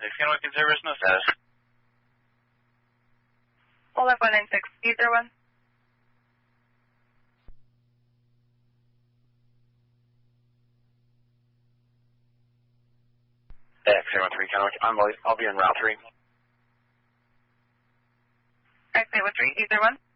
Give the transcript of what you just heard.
Kennewick Observers, no status. Hold up 196, Ether 1. X-3 Kennewick, I'll be on route 3. X-3 Ether 1.